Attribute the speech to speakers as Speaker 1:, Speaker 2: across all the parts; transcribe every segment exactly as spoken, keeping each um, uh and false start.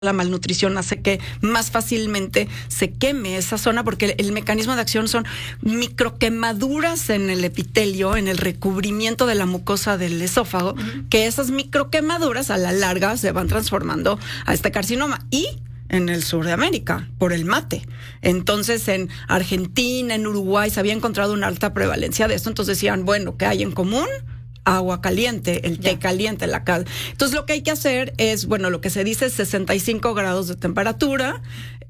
Speaker 1: la malnutrición hace que más fácilmente se queme esa zona, porque el, el mecanismo de acción son microquemaduras en el epitelio, en el recubrimiento de la mucosa del esófago, uh-huh. que esas microquemaduras a la larga se van transformando a este carcinoma. Y en el sur de América, por el mate. Entonces, en Argentina, en Uruguay, se había encontrado una alta prevalencia de esto. Entonces decían, bueno, ¿qué hay en común? Agua caliente, el té ya. caliente, la cal. Entonces, lo que hay que hacer es, bueno, lo que se dice es sesenta y cinco grados de temperatura.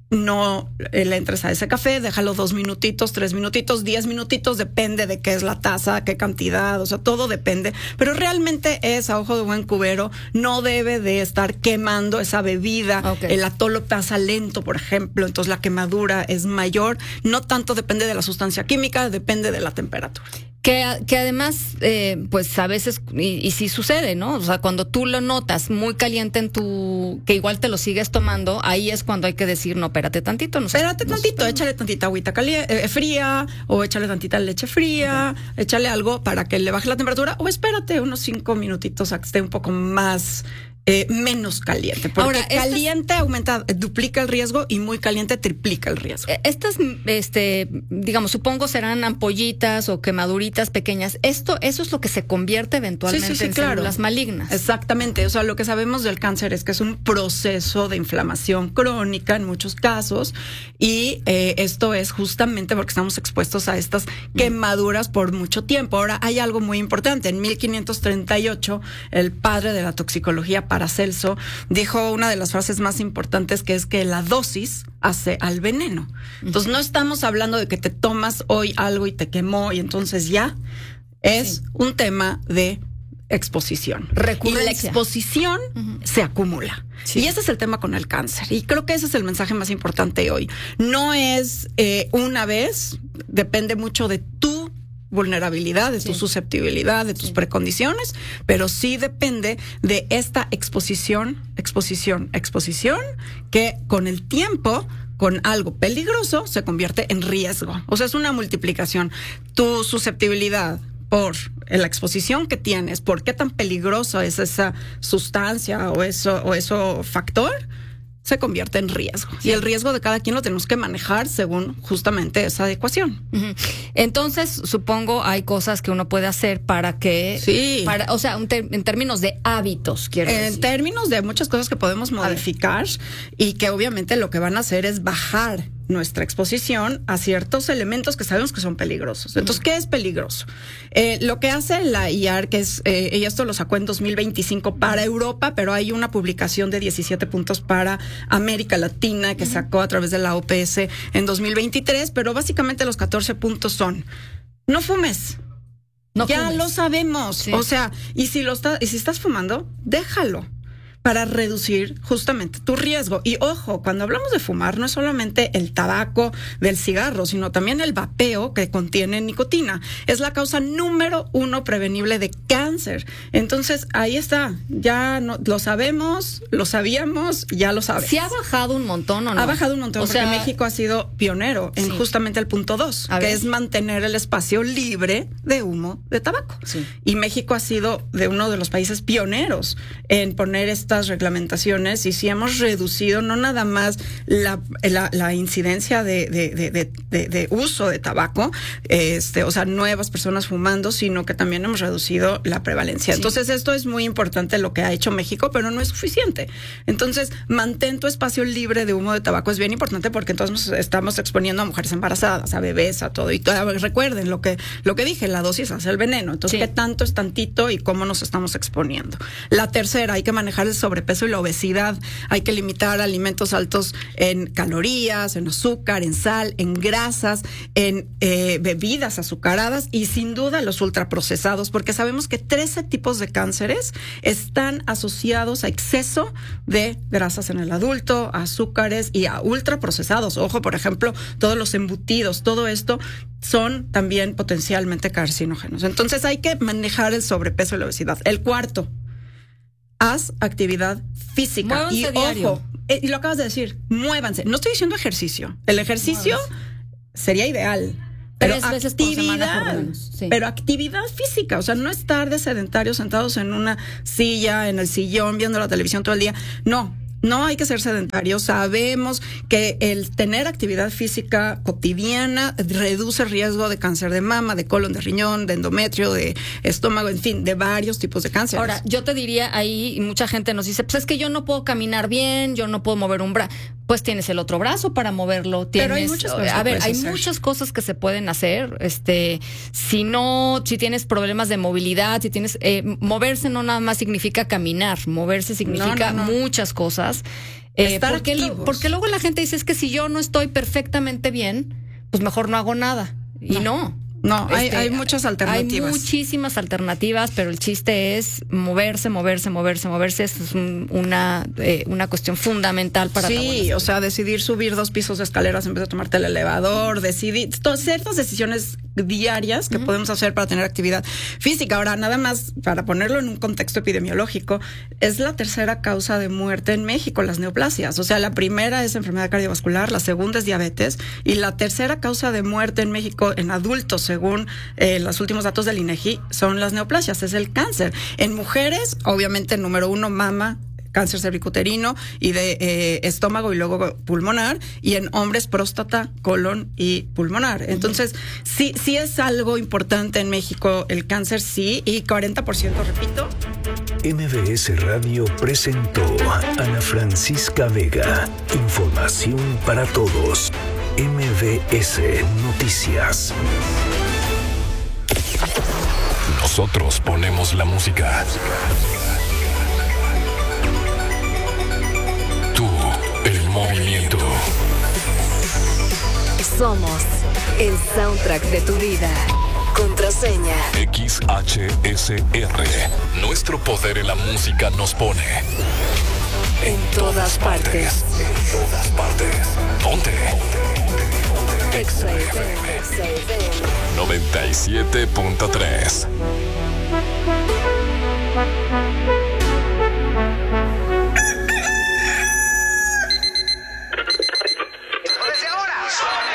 Speaker 1: No le entres a ese café, déjalo dos minutitos, tres minutitos, diez minutitos, depende de qué es la taza, qué cantidad, o sea, todo depende. Pero realmente es a ojo de buen cubero, no debe de estar quemando esa bebida. Okay. El atolo pasa lento, por ejemplo, entonces la quemadura es mayor. No tanto depende de la sustancia química, depende de la temperatura.
Speaker 2: Que, que además, eh, pues a veces, y, y sí sucede, ¿no? O sea, cuando tú lo notas muy caliente en tu, que igual te lo sigues tomando, ahí es cuando hay que decir, no, espérate tantito. No sé,
Speaker 1: espérate no tantito, sé, échale tantita agüita caliente, eh, fría, o échale tantita leche fría, okay. échale algo para que le baje la temperatura, o espérate unos cinco minutitos a que esté un poco más... Eh, menos caliente, porque Ahora, caliente estas, aumenta, duplica el riesgo, y muy caliente triplica el riesgo.
Speaker 2: Estas, este, digamos, supongo serán ampollitas o quemaduritas pequeñas. Esto, eso es lo que se convierte eventualmente sí, sí, sí, en claro. células malignas.
Speaker 1: Exactamente. O sea, lo que sabemos del cáncer es que es un proceso de inflamación crónica en muchos casos, y eh, esto es justamente porque estamos expuestos a estas quemaduras por mucho tiempo. Ahora, hay algo muy importante. En mil quinientos treinta y ocho, el padre de la toxicología, Paracelso, dijo una de las frases más importantes, que es que la dosis hace al veneno. Entonces, no estamos hablando de que te tomas hoy algo y te quemó y entonces ya. Es sí. un tema de exposición.
Speaker 2: Recurrencia.
Speaker 1: Y la exposición uh-huh. se acumula. Sí. Y ese es el tema con el cáncer. Y creo que ese es el mensaje más importante hoy. No es eh, una vez, depende mucho de tu vulnerabilidad, de tu sí. susceptibilidad, de tus sí. precondiciones, pero sí depende de esta exposición, exposición, exposición, que con el tiempo, con algo peligroso, se convierte en riesgo. O sea, es una multiplicación. Tu susceptibilidad por la exposición que tienes, por qué tan peligroso es esa sustancia o eso, o eso factor, se convierte en riesgo. Sí. Y el riesgo de cada quien lo tenemos que manejar según justamente esa adecuación.
Speaker 2: Uh-huh. Entonces, supongo hay cosas que uno puede hacer para que...
Speaker 1: Sí.
Speaker 2: Para, o sea, un ter- en términos de hábitos, quiero
Speaker 1: en
Speaker 2: decir.
Speaker 1: En términos de muchas cosas que podemos modificar y que obviamente lo que van a hacer es bajar nuestra exposición a ciertos elementos que sabemos que son peligrosos. Entonces, uh-huh. ¿qué es peligroso? Eh, lo que hace la I A R, que es, eh, ella esto lo sacó en dos mil veinticinco para Europa, pero hay una publicación de diecisiete puntos para América Latina que uh-huh. sacó a través de la O P S en dos mil veintitrés, pero básicamente los catorce puntos son: no fumes. No ya fumes. Lo sabemos. Sí. O sea, y si lo está, y si estás fumando, déjalo, para reducir justamente tu riesgo. Y ojo, cuando hablamos de fumar, no es solamente el tabaco del cigarro, sino también el vapeo que contiene nicotina. Es la causa número uno prevenible de cáncer. Entonces, ahí está. Ya no, lo sabemos, lo sabíamos, ya lo sabes.
Speaker 2: ¿Sí ha bajado un montón o no?
Speaker 1: Ha bajado un montón,
Speaker 2: o
Speaker 1: porque
Speaker 2: sea,
Speaker 1: México ha sido pionero en sí. justamente el punto dos, que ver. es mantener el espacio libre de humo de tabaco.
Speaker 2: Sí.
Speaker 1: Y México ha sido de uno de los países pioneros en poner este estas reglamentaciones, y si hemos reducido no nada más la, la, la incidencia de, de, de, de, de, de uso de tabaco, este, o sea, nuevas personas fumando, sino que también hemos reducido la prevalencia. Sí. Entonces, esto es muy importante lo que ha hecho México, pero no es suficiente. Entonces, mantén tu espacio libre de humo de tabaco, es bien importante, porque entonces estamos exponiendo a mujeres embarazadas, a bebés, a todo. Y todo, recuerden lo que, lo que dije, la dosis hace el veneno. Entonces, sí. ¿qué tanto es tantito y cómo nos estamos exponiendo? La tercera, hay que manejar el sobrepeso y la obesidad. Hay que limitar alimentos altos en calorías, en azúcar, en sal, en grasas, en eh, bebidas azucaradas, y sin duda los ultraprocesados, porque sabemos que trece tipos de cánceres están asociados a exceso de grasas en el adulto, a azúcares y a ultraprocesados. Ojo, por ejemplo, todos los embutidos, todo esto son también potencialmente carcinógenos. Entonces, hay que manejar el sobrepeso y la obesidad. El cuarto, haz actividad física.
Speaker 2: Muévanse
Speaker 1: y
Speaker 2: diario.
Speaker 1: Ojo, eh, y lo acabas de decir, muévanse. No estoy diciendo ejercicio. El ejercicio Muévanse. sería ideal. Pero
Speaker 2: Tres veces por semana, por lo menos. Sí.
Speaker 1: Pero actividad física, o sea, no estar de sedentarios sentados en una silla, en el sillón, viendo la televisión todo el día. No, No hay que ser sedentarios. Sabemos que el tener actividad física cotidiana reduce el riesgo de cáncer de mama, de colon, de riñón, de endometrio, de estómago, en fin, de varios tipos de cáncer.
Speaker 2: Ahora, yo te diría ahí, mucha gente nos dice, pues es que yo no puedo caminar bien, yo no puedo mover un brazo. Pues tienes el otro brazo para moverlo. Tienes,
Speaker 1: Pero hay muchas cosas.
Speaker 2: A ver, hay
Speaker 1: hacer.
Speaker 2: muchas cosas que se pueden hacer. Este, si no, si tienes problemas de movilidad, si tienes, eh, moverse no nada más significa caminar, moverse significa
Speaker 1: no, no, no.
Speaker 2: muchas cosas. Eh,
Speaker 1: Estar
Speaker 2: porque,
Speaker 1: activos.
Speaker 2: lo, porque luego la gente dice es que si yo no estoy perfectamente bien, pues mejor no hago nada. Y no.
Speaker 1: no. No, hay,
Speaker 2: Este,
Speaker 1: hay muchas alternativas.
Speaker 2: Hay muchísimas alternativas, pero el chiste es moverse, moverse, moverse, moverse. Eso es un, una, eh, una cuestión fundamental para la buena
Speaker 1: Sí,
Speaker 2: salud.
Speaker 1: o sea, decidir subir dos pisos de escaleras en vez de tomarte el elevador, decidir to- ciertas decisiones diarias que uh-huh. podemos hacer para tener actividad física. Ahora, nada más para ponerlo en un contexto epidemiológico, es la tercera causa de muerte en México, las neoplasias. O sea, la primera es enfermedad cardiovascular, la segunda es diabetes y la tercera causa de muerte en México en adultos, según eh, los últimos datos del INEGI, son las neoplasias, es el cáncer. En mujeres, obviamente, número uno, mama, cáncer cervicuterino y de eh, estómago y luego pulmonar, y en hombres próstata, colon y pulmonar. Entonces, sí, sí es algo importante en México el cáncer, sí, y cuarenta por ciento, repito.
Speaker 3: M B S Radio presentó a Ana Francisca Vega. Información para todos. M B S Noticias.
Speaker 4: Nosotros ponemos la música. Tú, el movimiento.
Speaker 5: Somos el soundtrack de tu vida. Contraseña
Speaker 4: X H S R. Nuestro poder en la música nos pone
Speaker 5: en todas partes.
Speaker 4: En todas partes. Ponte.
Speaker 5: X F M
Speaker 4: noventa y siete punto tres.